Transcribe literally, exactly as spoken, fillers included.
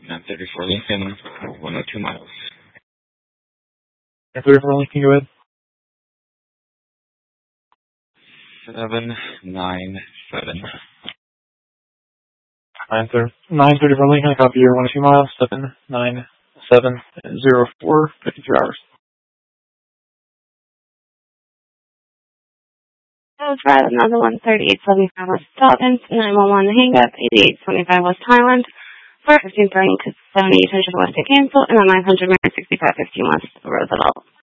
nine thirty-four Lincoln, one oh two miles. nine thirty-four Lincoln, go ahead. seven nine seven. nine thirty-four Lincoln, copy your one oh two miles, seven nine seven zero four, fifty-three hours. That was right, another one thirty-eight seventy-five West Dalton, nine one one hang up, eighty-eight seventy-five West Highland, for fifteen thirty seventy-eight hundred West to cancel, and then nine hundred sixty-five fifteen West Roosevelt.